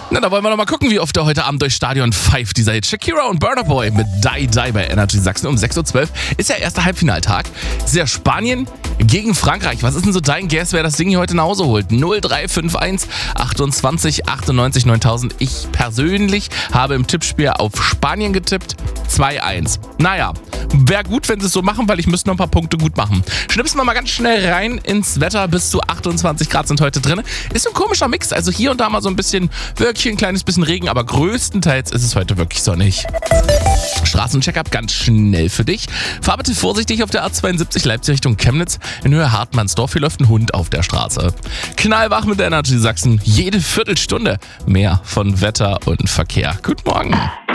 Na, da wollen wir noch mal gucken, wie oft er heute Abend durchs Stadion pfeift. Dieser Hit Shakira und Burna Boy mit Die Die bei Energy Sachsen um 6:12 Uhr. Ist der erste Halbfinaltag. Ist ja Spanien gegen Frankreich. Was ist denn so dein Guess, wer das Ding hier heute nach Hause holt? 0351 28 98 9000. Ich persönlich habe im Tippspiel auf Spanien getippt. 2-1. Naja, wäre gut, wenn sie es so machen, weil ich müsste noch ein paar Punkte gut machen. Schnipsen wir mal ganz schnell rein ins Wetter. Bis zu 28 Grad sind heute drin. Ist ein komischer Mix. Also hier und da mal so ein bisschen, wirklich ein kleines bisschen Regen, aber größtenteils ist es heute wirklich sonnig. Straßencheckup ganz schnell für dich. Fahr bitte vorsichtig auf der A72 Leipzig Richtung Chemnitz. In Höhe Hartmannsdorf, hier läuft ein Hund auf der Straße. Knallwach mit der Energy Sachsen. Jede Viertelstunde mehr von Wetter und Verkehr. Guten Morgen.